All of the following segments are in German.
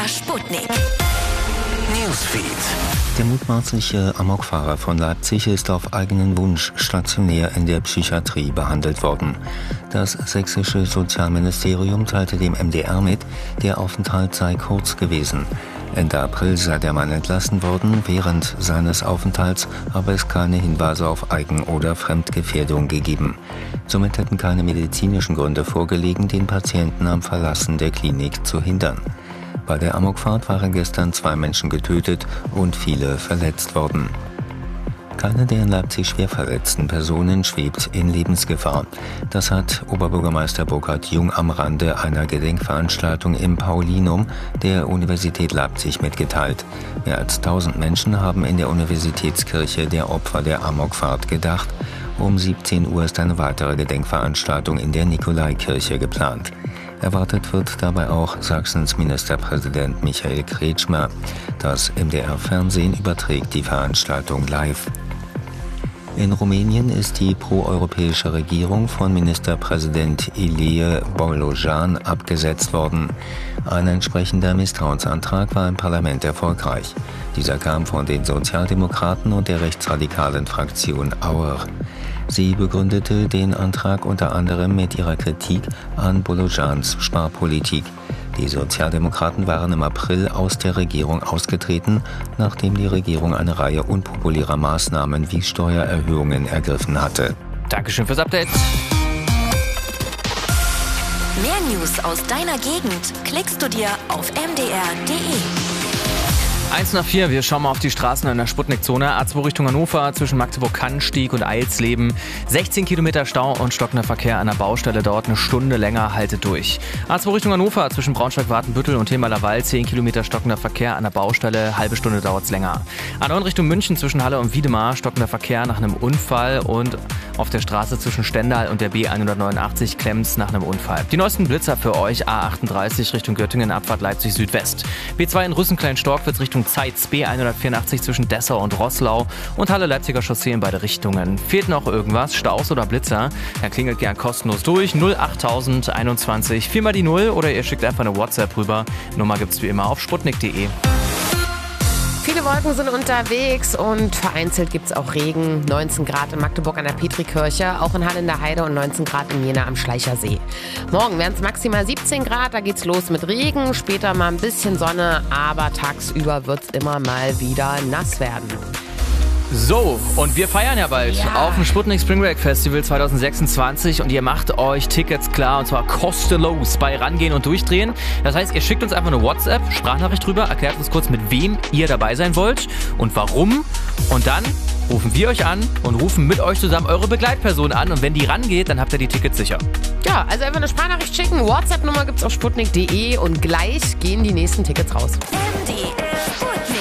Sputnik. Newsfeed. Der mutmaßliche Amokfahrer von Leipzig ist auf eigenen Wunsch stationär in der Psychiatrie behandelt worden. Das sächsische Sozialministerium teilte dem MDR mit, der Aufenthalt sei kurz gewesen. Ende April sei der Mann entlassen worden, während seines Aufenthalts habe es keine Hinweise auf Eigen- oder Fremdgefährdung gegeben. Somit hätten keine medizinischen Gründe vorgelegen, den Patienten am Verlassen der Klinik zu hindern. Bei der Amokfahrt waren gestern 2 Menschen getötet und viele verletzt worden. Keine der in Leipzig schwer verletzten Personen schwebt in Lebensgefahr. Das hat Oberbürgermeister Burkhard Jung am Rande einer Gedenkveranstaltung im Paulinum der Universität Leipzig mitgeteilt. Mehr als 1000 Menschen haben in der Universitätskirche der Opfer der Amokfahrt gedacht. Um 17 Uhr ist eine weitere Gedenkveranstaltung in der Nikolaikirche geplant. Erwartet wird dabei auch Sachsens Ministerpräsident Michael Kretschmer. Das MDR-Fernsehen überträgt die Veranstaltung live. In Rumänien ist die proeuropäische Regierung von Ministerpräsident Ilie Bolojan abgesetzt worden. Ein entsprechender Misstrauensantrag war im Parlament erfolgreich. Dieser kam von den Sozialdemokraten und der rechtsradikalen Fraktion Auer. Sie begründete den Antrag unter anderem mit ihrer Kritik an Bolojans Sparpolitik. Die Sozialdemokraten waren im April aus der Regierung ausgetreten, nachdem die Regierung eine Reihe unpopulärer Maßnahmen wie Steuererhöhungen ergriffen hatte. Dankeschön fürs Update. Mehr News aus deiner Gegend klickst du dir auf mdr.de. 1 nach 4, wir schauen mal auf die Straßen in der Sputnik-Zone. A2 Richtung Hannover zwischen Magdeburg-Kannstieg und Eilsleben. 16 Kilometer Stau und stockender Verkehr an der Baustelle, dauert eine Stunde länger, haltet durch. A2 Richtung Hannover zwischen Braunschweig-Watenbüttel und Themalerwall. 10 Kilometer stockender Verkehr an der Baustelle, halbe Stunde dauert es länger. A9 Richtung München zwischen Halle und Wiedemar, stockender Verkehr nach einem Unfall und auf der Straße zwischen Stendal und der B189 klemmt's nach einem Unfall. Die neuesten Blitzer für euch: A38 Richtung Göttingen, Abfahrt Leipzig Südwest. B2 in Rüssen-Klein-Storkwitz Richtung Zeitz, B184 zwischen Dessau und Roßlau und Halle-Leipziger Chaussee in beide Richtungen. Fehlt noch irgendwas, Staus oder Blitzer? Dann klingelt gern kostenlos durch 08021 4 mal die 0 oder ihr schickt einfach eine WhatsApp rüber. Nummer gibt's wie immer auf sputnik.de. Viele Wolken sind unterwegs und vereinzelt gibt es auch Regen. 19 Grad in Magdeburg an der Petrikirche, auch in Halle in der Heide und 19 Grad in Jena am Schleichersee. Morgen werden es maximal 17 Grad, da geht's los mit Regen, später mal ein bisschen Sonne, aber tagsüber wird es immer mal wieder nass werden. So, und wir feiern ja bald auf dem Sputnik Spring Break Festival 2026 und ihr macht euch Tickets klar und zwar kostenlos bei Rangehen und Durchdrehen. Das heißt, ihr schickt uns einfach eine WhatsApp, Sprachnachricht drüber, erklärt uns kurz, mit wem ihr dabei sein wollt und warum. Und dann rufen wir euch an und rufen mit euch zusammen eure Begleitperson an und wenn die rangeht, dann habt ihr die Tickets sicher. Ja, also einfach eine Sprachnachricht schicken, WhatsApp-Nummer gibt's auf sputnik.de und gleich gehen die nächsten Tickets raus. MDR Sputnik.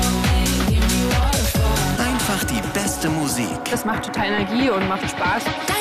Einfach die beste Musik. Das macht total Energie und macht Spaß.